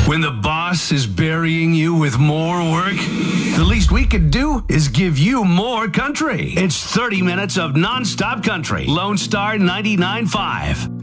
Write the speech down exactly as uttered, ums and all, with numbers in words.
When the boss is burying you with more work, the least we could do is give you more country. It's thirty minutes of nonstop country. Lone Star ninety-nine point five.